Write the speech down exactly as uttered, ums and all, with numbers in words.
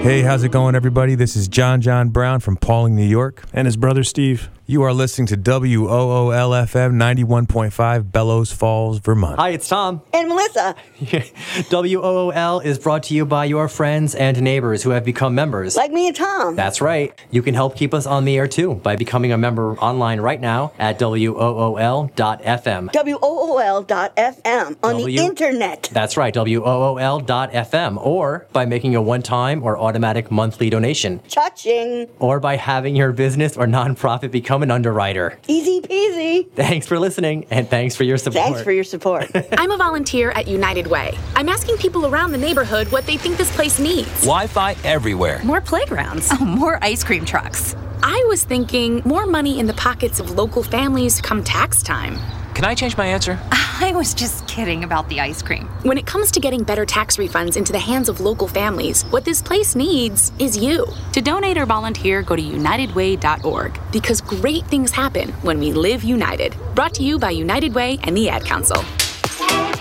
Hey, how's it going, everybody? This is John John Brown from Pauling, New York. And his brother, Steve. You are listening to W O O L F M ninety-one point five, Bellows Falls, Vermont. Hi, it's Tom. And Melissa. W O O L is brought to you by your friends and neighbors who have become members. Like me and Tom. That's right. You can help keep us on the air, too, by becoming a member online right now at W O O L dot F M. W O O L dot F M on W- the internet. That's right, W O O L dot F M. Or by making a one-time or automatic monthly donation. Cha-ching. Or by having your business or nonprofit become an underwriter. Easy peasy. Thanks for listening, and thanks for your support. Thanks for your support. I'm a volunteer at United Way. I'm asking people around the neighborhood what they think this place needs. Wi-Fi everywhere. More playgrounds. Oh, more ice cream trucks. I was thinking more money in the pockets of local families come tax time. Can I change my answer? I was just kidding about the ice cream. When it comes to getting better tax refunds into the hands of local families, what this place needs is you. To donate or volunteer, go to united way dot org. Because great things happen when we live united. Brought to you by United Way and the Ad Council.